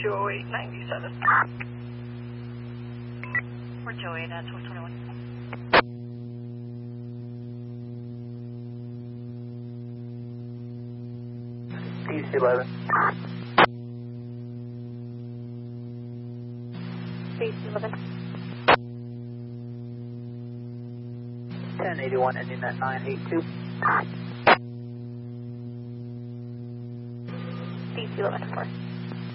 20897. We're 208 at 1221. DC-11. DC-11. 1081 ending at 982. DC-11 4.